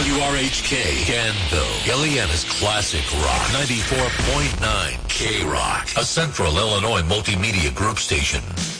WRHK, Danville, Gilliana's Classic Rock, 94.9 K-Rock, a Central Illinois multimedia group station.